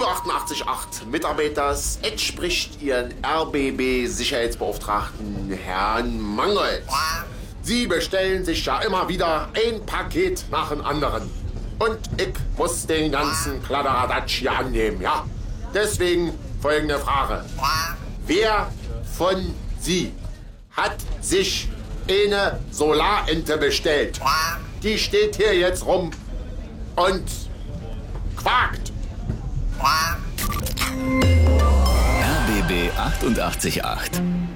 Studio 88.8 Mitarbeiters. Es spricht Ihren RBB-Sicherheitsbeauftragten Herrn Mangold. Sie bestellen sich ja immer wieder ein Paket nach dem anderen. Und ich muss den ganzen Kladderadatsch hier annehmen, ja? Deswegen folgende Frage. Wer von Sie hat sich eine Solarente bestellt? Die steht hier jetzt rum und quakt. RBB 88.8